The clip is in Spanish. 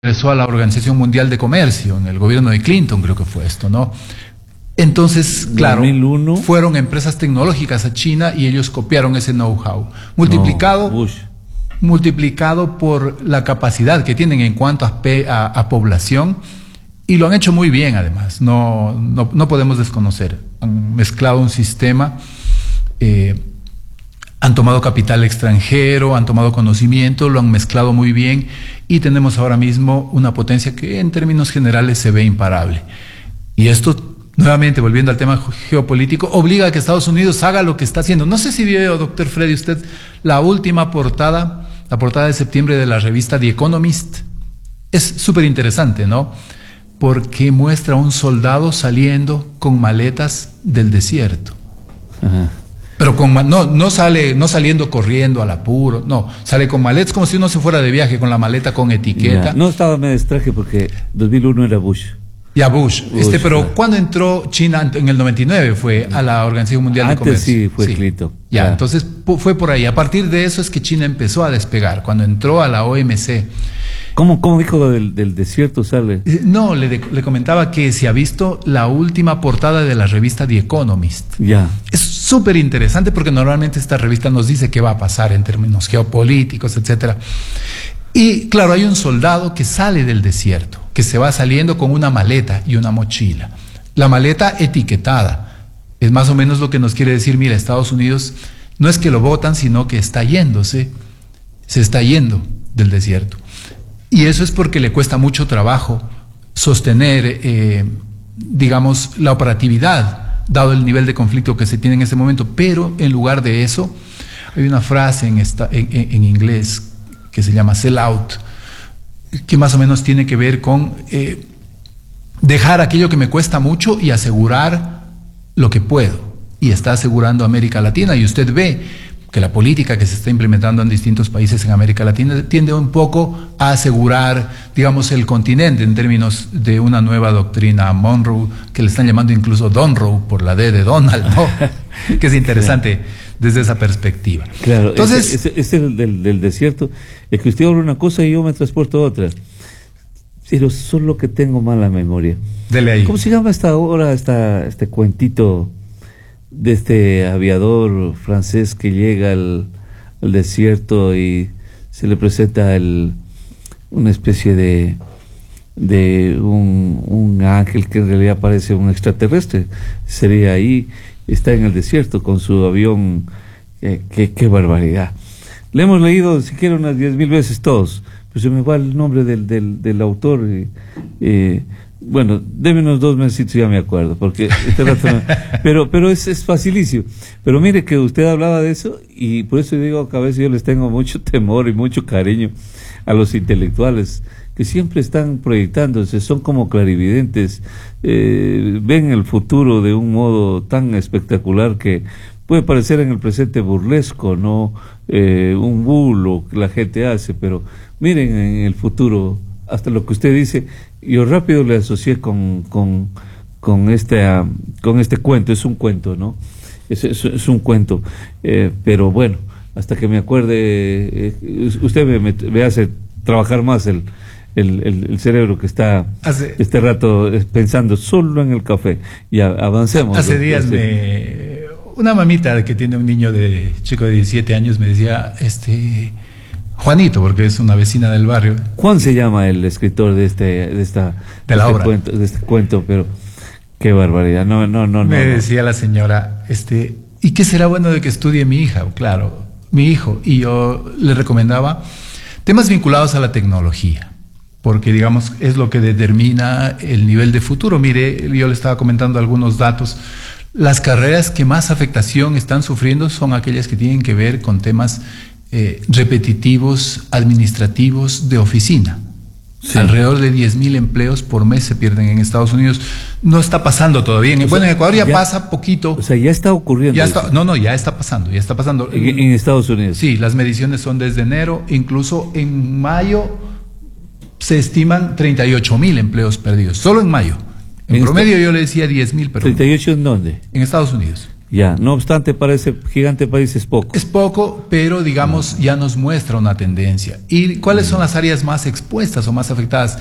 ingresó a la Organización Mundial de Comercio, en el gobierno de Clinton creo que fue esto, ¿no? Entonces, claro, 2001. fueron empresas tecnológicas a China y ellos copiaron ese know-how, multiplicado por la capacidad que tienen en cuanto a población, y lo han hecho muy bien además, no podemos desconocer. Han mezclado un sistema, han tomado capital extranjero, han tomado conocimiento, lo han mezclado muy bien y tenemos ahora mismo una potencia que en términos generales se ve imparable. Y esto, nuevamente volviendo al tema geopolítico, obliga a que Estados Unidos haga lo que está haciendo. No sé si vio, doctor Freddy, usted la última portada, la portada de septiembre de la revista The Economist. Es súper interesante, ¿no? Porque muestra a un soldado saliendo con maletas del desierto. Ajá. Pero no saliendo corriendo al apuro, no, sale con maletas como si uno se fuera de viaje con la maleta con etiqueta. Ya. No estaba, me distraje porque 2001 era Bush. Ya Bush, pero ¿cuándo entró China? En el 99 fue a la Organización Mundial de Comercio. Sí, fue Clinton. Ya, entonces fue por ahí. A partir de eso es que China empezó a despegar, cuando entró a la OMC. ¿Cómo dijo del desierto sale? No, le comentaba que se ha visto la última portada de la revista The Economist. Ya. Es súper interesante porque normalmente esta revista nos dice qué va a pasar en términos geopolíticos, etcétera. Y claro, hay un soldado que sale del desierto, que se va saliendo con una maleta y una mochila. La maleta etiquetada. Es más o menos lo que nos quiere decir, mira, Estados Unidos no es que lo botan, sino que está yéndose, se está yendo del desierto. Y eso es porque le cuesta mucho trabajo sostener, digamos, la operatividad, dado el nivel de conflicto que se tiene en ese momento. Pero en lugar de eso, hay una frase en inglés que se llama sell out, que más o menos tiene que ver con dejar aquello que me cuesta mucho y asegurar lo que puedo. Y está asegurando América Latina, y usted ve que la política que se está implementando en distintos países en América Latina tiende un poco a asegurar, digamos, el continente en términos de una nueva doctrina Monroe, que le están llamando incluso Donroe por la D de Donald, ¿no? Que es interesante desde esa perspectiva. Claro, entonces este del desierto, es que usted habla una cosa y yo me transporto a otra. Pero solo que tengo mala memoria. Dele ahí. ¿Cómo se llama este cuentito de este aviador francés que llega al desierto y se le presenta una especie de un ángel que en realidad parece un extraterrestre? Sería ahí, está en el desierto con su avión. Qué barbaridad. Le hemos leído siquiera unas 10,000 veces todos, pero se me va el nombre del autor. Bueno, déme unos 2 meses y ya me acuerdo, porque este rato pero es facilísimo. Pero mire que usted hablaba de eso, y por eso digo que a veces yo les tengo mucho temor y mucho cariño a los intelectuales que siempre están proyectándose, son como clarividentes, ven el futuro de un modo tan espectacular que puede parecer en el presente burlesco, no un bulo que la gente hace, pero miren en el futuro. Hasta lo que usted dice, yo rápido le asocié con este cuento. Es un cuento, ¿no? Es un cuento, pero bueno, hasta que me acuerde, usted me hace trabajar más el cerebro que está este rato pensando solo en el café. Y avancemos. Hace días una mamita que tiene un chico de 17 años me decía, Juanito, porque es una vecina del barrio. Juan se llama el escritor de este cuento, pero qué barbaridad. No. Me decía la señora, ¿y qué será bueno de que estudie mi hija? Claro, mi hijo. Y yo le recomendaba temas vinculados a la tecnología, porque digamos es lo que determina el nivel de futuro. Mire, yo le estaba comentando algunos datos. Las carreras que más afectación están sufriendo son aquellas que tienen que ver con temas repetitivos, administrativos, de oficina. Sí. Alrededor de 10,000 empleos por mes se pierden en Estados Unidos. No está pasando todavía. En Ecuador ya pasa poquito. O sea, ya está ocurriendo. Ya está pasando. En Estados Unidos. Sí, las mediciones son desde enero. Incluso en mayo se estiman 38,000 empleos perdidos. Solo en mayo. En promedio yo le decía 10,000. ¿38 en dónde? En Estados Unidos. Ya, no obstante, para ese gigante país es poco. Es poco, pero digamos ya nos muestra una tendencia. ¿Y cuáles son las áreas más expuestas o más afectadas?